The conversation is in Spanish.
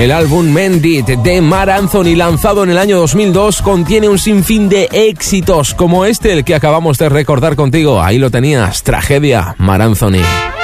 El álbum Mended de Marc Anthony, lanzado en el año 2002, contiene un sinfín de éxitos como este, el que acabamos de recordar contigo. Ahí lo tenías, Tragedia, Marc Anthony.